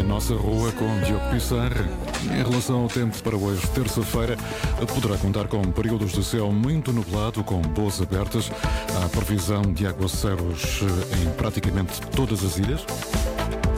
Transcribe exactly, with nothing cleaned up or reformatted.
nossa rua com Diogo Pissarra. Em relação ao tempo para hoje, terça-feira, poderá contar com períodos de céu muito nublado, com boas abertas. Há previsão de aguaceiros em praticamente todas as ilhas.